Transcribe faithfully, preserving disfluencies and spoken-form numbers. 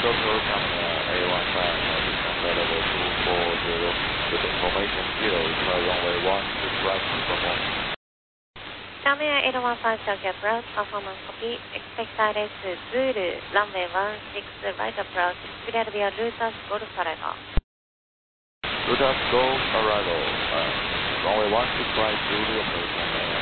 Tokyo Terminal A one five, descend level two four zero, with information zero, try runway one six right to perform. Terminal eight one five Tokyo approach, performance copy, expect direct to Zulu, runway one six right approach, clear via Lotus Golf arrival. Lotus Golf arrival, uh, runway one six right, Zulu operation.